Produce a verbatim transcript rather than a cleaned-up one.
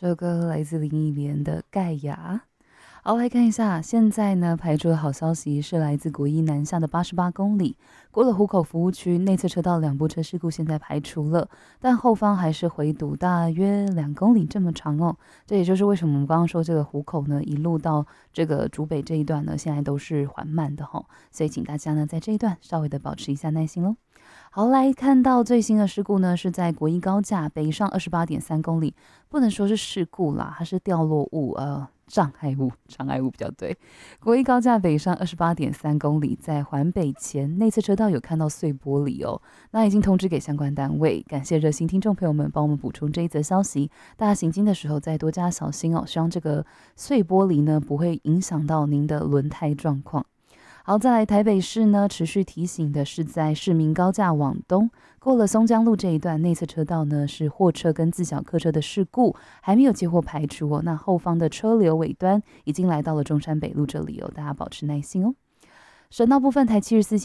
这首歌来自林忆莲的《盖亚》。好，来看一下，现在呢排除的好消息是来自国一南下的八十八公里，过了湖口服务区，内侧车道两部车事故现在排除了，但后方还是回堵大约两公里这么长哦。这也就是为什么我们刚刚说这个湖口呢，一路到这个竹北这一段呢，现在都是缓慢的哈、哦，所以请大家呢在这一段稍微的保持一下耐心喽。好，来看到最新的事故呢，是在国一高架北上二十八点三公里，不能说是事故啦，它是掉落物，呃，障碍物，障碍物比较对。国一高架北上二十八点三公里，在环北前内侧车道有看到碎玻璃哦，那已经通知给相关单位，感谢热心听众朋友们帮我们补充这一则消息，大家行经的时候再多加小心哦，希望这个碎玻璃呢不会影响到您的轮胎状况。好，再来台北市呢，持续提醒的是在市民高架往东，过了松江路这一段内侧车道呢是货车跟自小客车的事故，还没有接获排除哦。那后方的车流尾端已经来到了中山北路这里哦，大家保持耐心哦。省道部分台七十四线